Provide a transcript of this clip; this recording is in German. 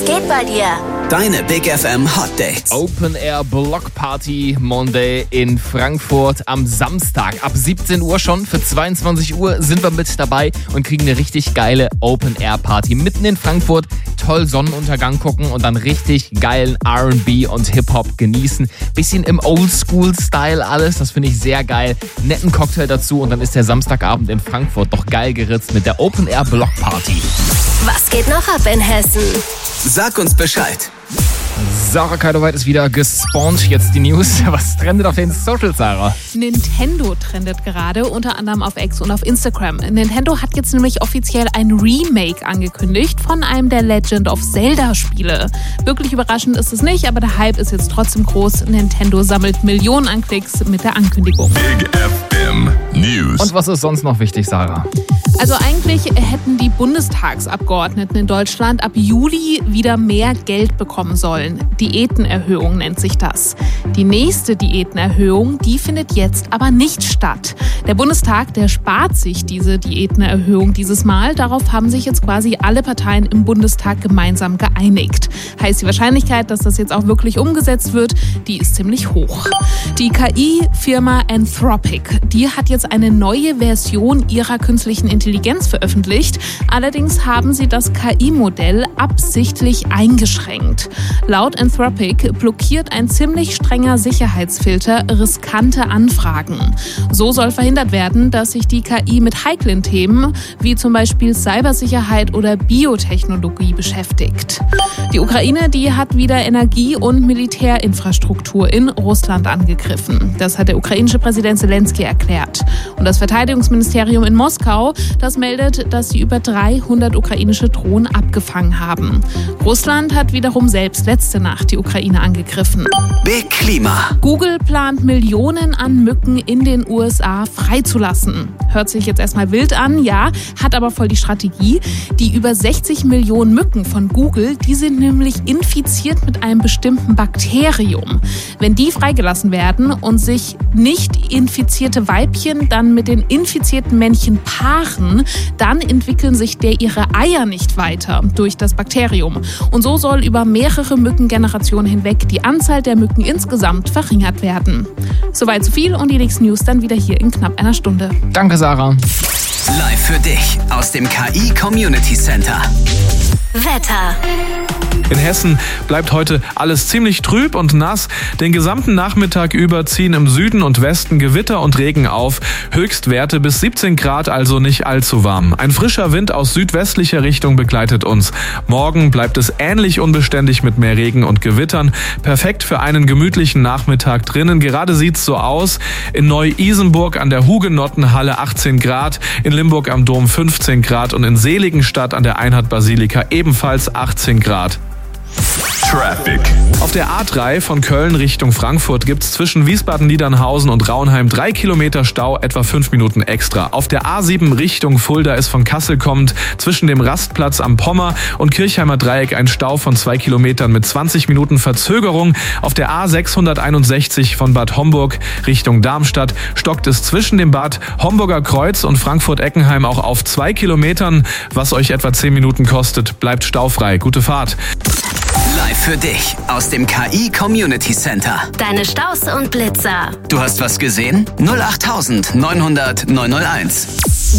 geht bei dir? Deine Big FM Hot Dates. Open Air Block Party Monday in Frankfurt am Samstag. Ab 17 Uhr schon. Für 22 Uhr sind wir mit dabei und kriegen eine richtig geile Open Air Party. Mitten in Frankfurt. Toll Sonnenuntergang gucken und dann richtig geilen R&B und Hip-Hop genießen. Bisschen im Oldschool-Style alles. Das finde ich sehr geil. Netten Cocktail dazu und dann ist der Samstagabend in Frankfurt doch geil geritzt mit der Open Air Block Party. Was geht noch ab in Hessen? Sag uns Bescheid. Sarah Keilerweit ist wieder gespawnt. Jetzt die News. Was trendet auf den Socials, Sarah? Nintendo trendet gerade, unter anderem auf X und auf Instagram. Nintendo hat jetzt nämlich offiziell ein Remake angekündigt von einem der Legend of Zelda-Spiele. Wirklich überraschend ist es nicht, aber der Hype ist jetzt trotzdem groß. Nintendo sammelt Millionen an Klicks mit der Ankündigung. Big FM News. Und was ist sonst noch wichtig, Sarah? Also eigentlich hätten die Bundestagsabgeordneten in Deutschland ab Juli wieder mehr Geld bekommen sollen. Diätenerhöhung nennt sich das. Die nächste Diätenerhöhung, die findet jetzt aber nicht statt. Der Bundestag, der spart sich diese Diätenerhöhung dieses Mal. Darauf haben sich jetzt quasi alle Parteien im Bundestag gemeinsam geeinigt. Heißt, die Wahrscheinlichkeit, dass das jetzt auch wirklich umgesetzt wird, die ist ziemlich hoch. Die KI-Firma Anthropic, die hat jetzt eine neue Version ihrer künstlichen Intelligenz veröffentlicht. Allerdings haben sie das KI-Modell absichtlich eingeschränkt. Laut Anthropic blockiert ein ziemlich strenger Sicherheitsfilter riskante Anfragen. So soll verhindert werden, dass sich die KI mit heiklen Themen wie zum Beispiel Cybersicherheit oder Biotechnologie beschäftigt. Die Ukraine, die hat wieder Energie- und Militärinfrastruktur in Russland angegriffen. Das hat der ukrainische Präsident Zelensky erklärt. Und das Verteidigungsministerium in Moskau, das meldet, dass sie über 300 ukrainische Drohnen abgefangen haben. Russland hat wiederum selbst letzte Nacht die Ukraine angegriffen. Big Klima. Google plant Millionen an Mücken in den USA freizulassen. Hört sich jetzt erstmal wild an, ja, hat aber voll die Strategie. Die über 60 Millionen Mücken von Google, die sind nämlich infiziert mit einem bestimmten Bakterium. Wenn die freigelassen werden und sich nicht infizierte Weibchen dann mit den infizierten Männchen paaren, dann entwickeln sich ihre Eier nicht weiter durch das Bakterium. Und so soll über mehrere Mückengenerationen hinweg die Anzahl der Mücken insgesamt verringert werden. Soweit so viel und die nächsten News dann wieder hier in knapp einer Stunde. Danke, Sarah. Live für dich aus dem KI Community Center. Wetter. In Hessen bleibt heute alles ziemlich trüb und nass. Den gesamten Nachmittag über ziehen im Süden und Westen Gewitter und Regen auf. Höchstwerte bis 17 Grad, also nicht allzu warm. Ein frischer Wind aus südwestlicher Richtung begleitet uns. Morgen bleibt es ähnlich unbeständig mit mehr Regen und Gewittern. Perfekt für einen gemütlichen Nachmittag drinnen. Gerade sieht's so aus. In Neu-Isenburg an der Hugenottenhalle 18 Grad, in Limburg am Dom 15 Grad und in Seligenstadt an der Einheit-Basilika ebenfalls 18 Grad. Traffic. Auf der A3 von Köln Richtung Frankfurt gibt's zwischen Wiesbaden-Niedernhausen und Raunheim 3 Kilometer Stau, etwa 5 Minuten extra. Auf der A7 Richtung Fulda ist von Kassel kommend zwischen dem Rastplatz am Pommer und Kirchheimer Dreieck ein Stau von 2 Kilometern mit 20 Minuten Verzögerung. Auf der A661 von Bad Homburg Richtung Darmstadt stockt es zwischen dem Bad Homburger Kreuz und Frankfurt-Eckenheim auch auf 2 Kilometern. Was euch etwa 10 Minuten kostet, bleibt staufrei. Gute Fahrt. Live für dich aus dem KI Community Center. Deine Staus und Blitzer. Du hast was gesehen? 08900 901.